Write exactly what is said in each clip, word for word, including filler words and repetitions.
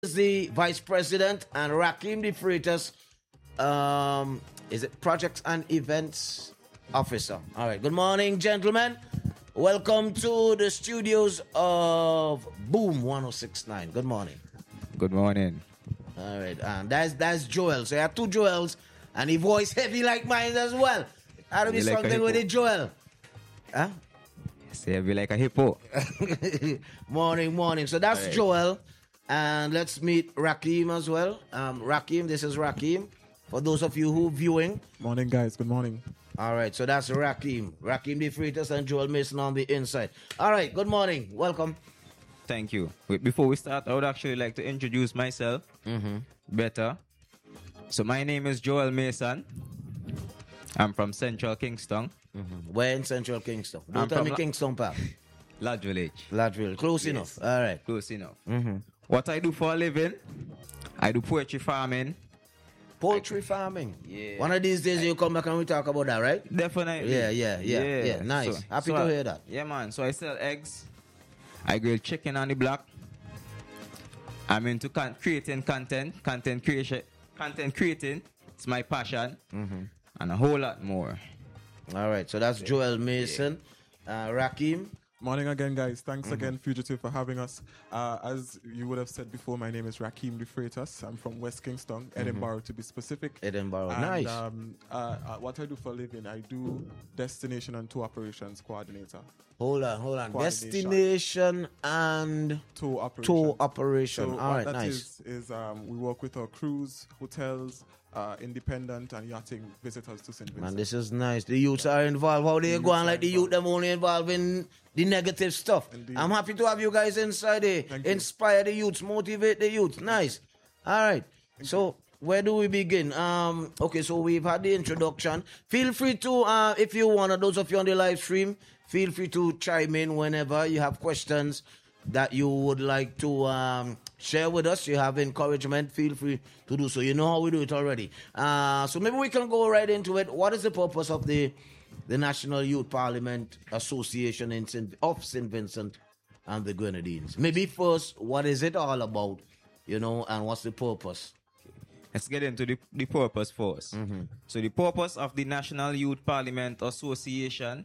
is the Vice President, and Rakim De Freitas, um, is it Projects and Events Officer. All right. Good morning, gentlemen. Welcome to the studios of Boom one oh six point nine. Good morning. Good morning. All right. And that's that's Joel. So you have two Joels, and he voice heavy like mine as well. That'll be You like a something with hippo? it, Joel. Huh? Say be like a hippo. morning, morning. So that's All right. Joel. And let's meet Rakim as well. Um, Rakim, this is Rakim. For those of you who viewing. Morning, guys. Good morning. All right, so that's Rakim. Rakim De Freitas and Joel Mason on the inside. All right, good morning. Welcome. Thank you. Wait, before we start, I would actually like to introduce myself Mm-hmm. better. So my name is Joel Mason. I'm from Central Kingston, Mm-hmm. We're in Central Kingston. Don't I'm tell from me La- Kingston Park. Lodge Village. Ladville. Close Yes. enough. All right. Close enough. Mm-hmm. What I do for a living, I do poetry farming. Poultry farming. Yeah. One of these days you come back and we talk about that, right? Definitely. Yeah, yeah, yeah, yeah. Nice. Happy to I- hear that. Yeah, man. So I sell eggs. I grill chicken on the block. I'm into con- creating content, content creation, content creating. It's my passion, Mm-hmm. and a whole lot more. All right, so that's Joel Mason. Uh, Rakim. Morning again, guys. Thanks again, Fugitive, for having us. Uh, as you would have said before, my name is Rakim De Freitas. I'm from West Kingston, Edinburgh, to be specific. Edinburgh. And, Nice. Um, uh, uh, what I do for a living, I do destination and tour operations coordinator. Hold on, hold on. Coordination. Destination and Tour operation. tour operation. So All what right, that nice. is is um, we work with our cruise, hotels, uh, independent and yachting visitors to Saint Man, Vincent. this is nice. The youths are involved. How they The go on youths like are the youth them only involved in the negative stuff. Indeed. I'm happy to have you guys inside there. Thank you. Inspire the youths, motivate the youth. Nice. All right. So where do we begin? Um, okay, so we've had the introduction. Feel free to, uh, if you want, those of you on the live stream, feel free to chime in whenever you have questions that you would like to um, share with us. You have encouragement, feel free to do so. You know how we do it already. Uh, so maybe we can go right into it. What is the purpose of the the National Youth Parliament Association in Saint, of Saint Vincent and the Grenadines? Maybe first, what is it all about? You know, and what's the purpose? Let's get into the, the purpose 1st Mm-hmm. So the purpose of the National Youth Parliament Association.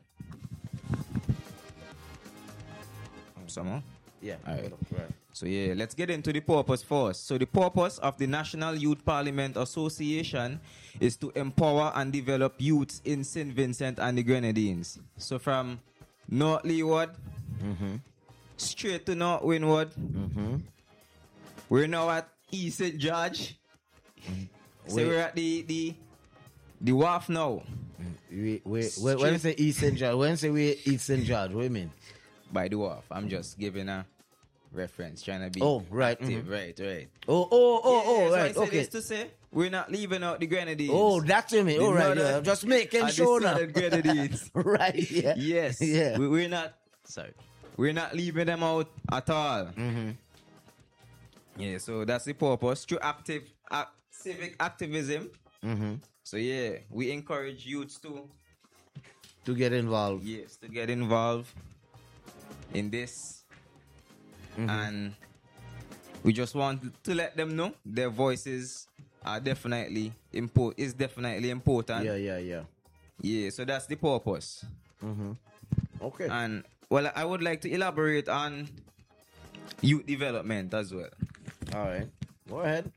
Someone? Yeah. All right. Right. So yeah, let's get into the purpose first. So the purpose of the National Youth Parliament Association is to empower and develop youths in Saint Vincent and the Grenadines. So from North Leeward Mm-hmm. straight to North Windward, Mm-hmm. we're now at East Saint George. So Wait. we're at the the the wharf now. We, we, when when you say East Saint George, when you say we East Saint George, what do you mean? By the wharf. I'm just giving a reference, trying to be Oh, right, active. mhm. Right, right. Oh, oh, oh, Yeah, oh, so I right, said okay. this to say we're not leaving out the Grenadines. Oh, that's what you mean. The All right, northern yeah. Just making and the sure now. southern Grenadines. Right, yeah. Yes. Yeah. We, we're not. Sorry. We're not leaving them out at all. Mm-hmm. Yeah. So that's the purpose through active ac- civic activism. Mm-hmm. So yeah, we encourage youths to To get involved. yes to get involved in this, Mhm. and we just want to let them know their voices are definitely import is definitely important. Yeah, yeah, yeah. Yeah. So that's the purpose. Mm-hmm. Okay. And well, I would like to elaborate on youth development as well. All right. Go ahead.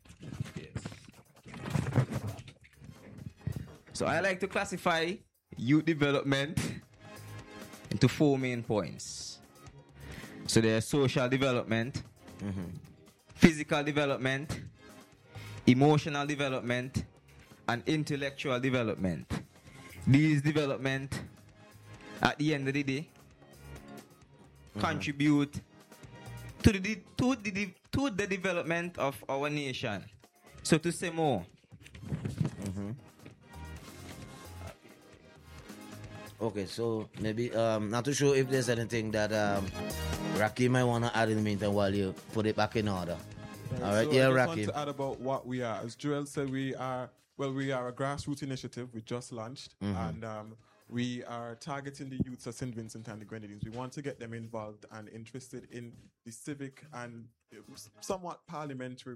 So I like to classify youth development into four main points. So there's social development, physical development, emotional development, and intellectual development. These development, at the end of the day, contribute to the de- to the de- to the development of our nation. So to say more, Okay, so maybe um not too sure if there's anything that um Rakim might want to add in the meantime while you put it back in order. All right, So yeah, I just want Rakim. to add about what we are. As Joel said, we are, well, we are a grassroots initiative. We just launched. And um, we are targeting the youths of Saint Vincent and the Grenadines. We want to get them involved and interested in the civic and uh, somewhat parliamentary